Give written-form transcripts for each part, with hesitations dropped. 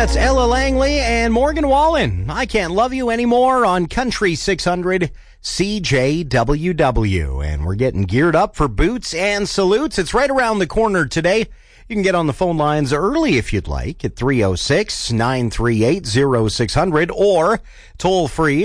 That's Ella Langley and Morgan Wallen. I Can't Love You Anymore on Country 600 CJWW. And we're getting geared up for Boots and Salutes. It's right around the corner today. You can get on the phone lines early if you'd like at 306-938-0600 or toll free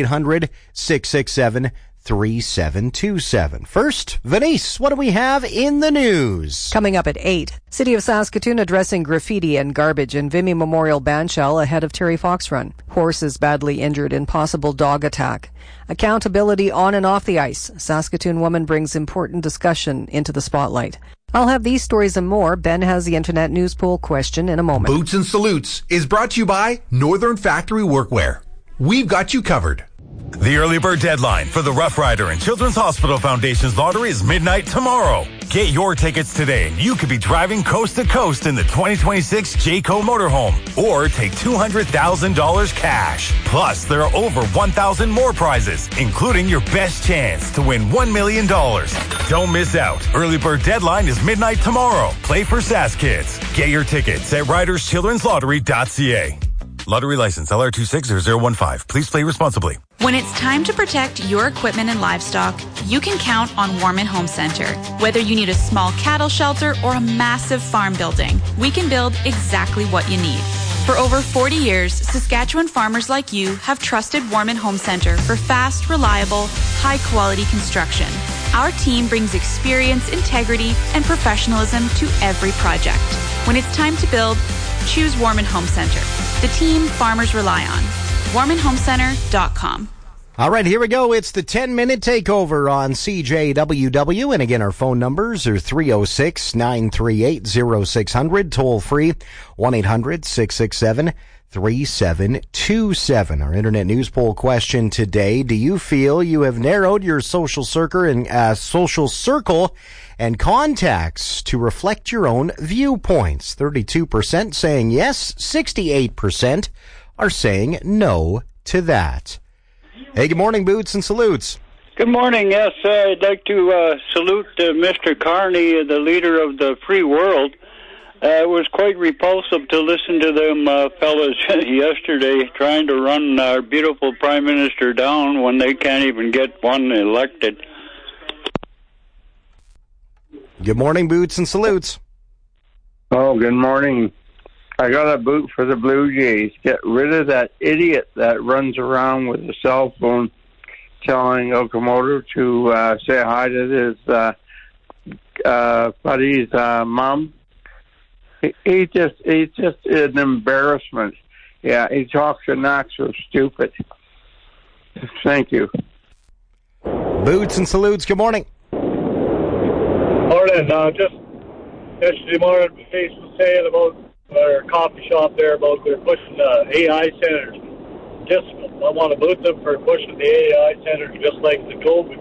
1-800-667-3727. First, Venice, what do we have in the news? Coming up at 8, City of Saskatoon addressing graffiti and garbage in Vimy Memorial Bandshell ahead of Terry Fox Run. Horse is badly injured in possible dog attack. Accountability on and off the ice. Saskatoon woman brings important discussion into the spotlight. I'll have these stories and more. Ben has the Internet News Poll question in a moment. Boots and Salutes is brought to you by Northern Factory Workwear. We've got you covered. The early bird deadline for the Rough Rider and Children's Hospital Foundation's lottery is midnight tomorrow. Get your tickets today and you could be driving coast to coast in the 2026 Jayco motorhome or take $200,000 cash. Plus, there are over 1,000 more prizes, including your best chance to win $1 million. Don't miss out. Early bird deadline is midnight tomorrow. Play for SAS Kids. Get your tickets at riderschildrenslottery.ca. Lottery license LR260015. Please play responsibly. When it's time to protect your equipment and livestock, you can count on Warman Home Center. Whether you need a small cattle shelter or a massive farm building, we can build exactly what you need. For over 40 years, Saskatchewan farmers like you have trusted Warman Home Center for fast, reliable, high-quality construction. Our team brings experience, integrity, and professionalism to every project. When it's time to build, choose Warman Home Center, the team farmers rely on. WarmanHomeCenter.com. All right, here we go. It's the 10-minute takeover on CJWW. And again, our phone numbers are 306-938-0600, toll free 1-800-667-3727. Our Internet News Poll question today: do you feel you have narrowed your social circle and contacts to reflect your own viewpoints? 32% saying yes, 68% are saying no to that. Hey, good morning, Boots and Salutes. Good morning. Yes, I'd like to salute Mr. Carney, the leader of the free world. It was quite repulsive to listen to them fellas yesterday trying to run our beautiful Prime Minister down when they can't even get one elected. Good morning, Boots and Salutes. Oh, good morning. I got a boot for the Blue Jays. Get rid of that idiot that runs around with a cell phone telling Okamoto to say hi to his buddy's mom. He's just an embarrassment. Yeah, he talks and acts so stupid. Thank you. Boots and Salutes, good morning. Morning. Just yesterday morning, Face was saying about our coffee shop there about they're pushing AI centers. Just, I want to boot them for pushing the AI centers just like the COVID